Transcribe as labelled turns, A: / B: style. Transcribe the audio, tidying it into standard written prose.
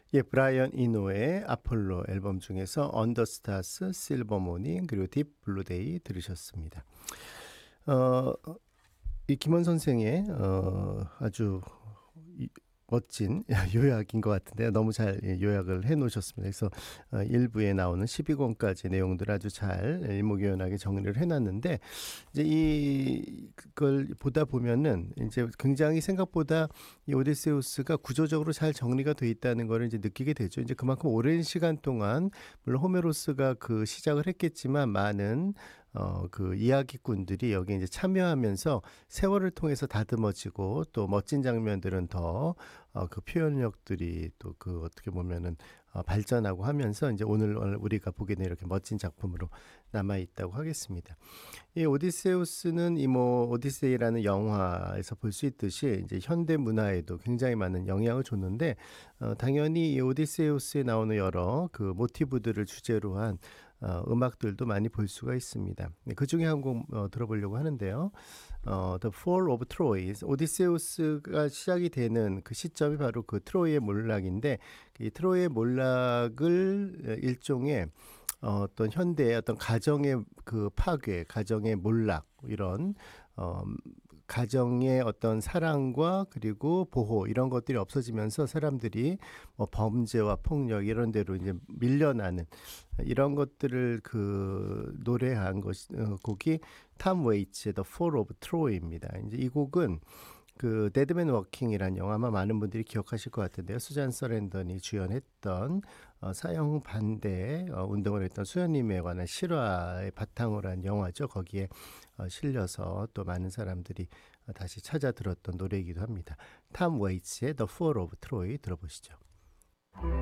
A: 예, 브라이언 이노의 아폴로 앨범 중에서 언더 스타스, 실버 모닝 그리고 딥 블루 데이 들으셨습니다. 어 이 김원 선생의 아주 이 멋진 요약인 것 같은데요. 너무 잘 요약을 해 놓으셨습니다. 그래서 1부에 나오는 12권까지 내용들을 아주 잘 일목요연하게 정리를 해 놨는데 이제 그걸 보다 보면은 인제 굉장히 생각보다 이 오디세우스가 구조적으로 잘 정리가 돼 있다는 거를 이제 느끼게 되죠. 인제 그만큼 오랜 시간 동안 물론 호메로스가 그 시작을 했겠지만 많은 그 이야기꾼들이 여기에 인제 참여하면서 세월을 통해서 다듬어지고 또 멋진 장면들은 더 그 표현력들이 또 그 어떻게 보면은 발전하고 하면서 인제 오늘 우리가 보게 된 이렇게 멋진 작품으로 남아 있다고 하겠습니다. 이 오디세우스는 이 뭐 오디세이라는 영화에서 볼 수 있듯이 이제 현대 문화에도 굉장히 많은 영향을 줬는데 당연히 이 오디세우스에 나오는 여러 그 모티브들을 주제로 한 음악들도 많이 볼 수가 있습니다. 네, 그중에 한 곡 들어보려고 하는데요. The Fall of Troy. 오디세우스가 시작이 되는 그 시점이 바로 그 트로이의 몰락인데 이 트로이의 몰락을 일종의 어떤 현대의 어떤 가정의 그 파괴, 가정의 몰락 이런 어 가정의 어떤 사랑과 그리고 보호 이런 것들이 없어지면서 사람들이 뭐 범죄와 폭력 이런 데로 이제 밀려나는 이런 것들을 그 노래한 곡이 톰 웨이츠의 The Fall of Troy입니다. 인제 이 곡은 그 데드맨 워킹이라는 영화 아마 많은 분들이 기억하실 것 같은데요. 수잔 서랜던이 주연했던 사형 반대 운동을 했던 수녀님에 관한 실화에 바탕으로 한 영화죠. 거기에 실려서 또 많은 사람들이 다시 찾아 들었던 노래이기도 합니다. 톰 웨이츠의 The Fall of Troy 들어보시죠.